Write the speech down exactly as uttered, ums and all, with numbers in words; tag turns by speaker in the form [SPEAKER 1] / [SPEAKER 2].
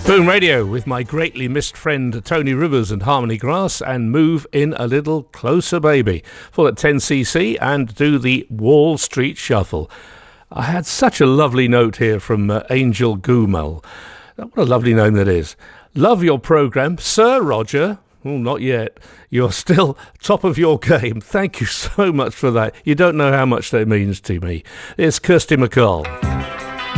[SPEAKER 1] Boom Radio with my greatly missed friend Tony Rivers and Harmony Grass, and Move In a Little Closer Baby for at ten C C and do the Wall Street Shuffle. I had such a lovely note here from uh, Angel Gumel. What a lovely name that is. Love your programme, Sir Roger. Oh, not yet. You're still top of your game. Thank you so much for that. You don't know how much that means to me. It's Kirsty MacColl.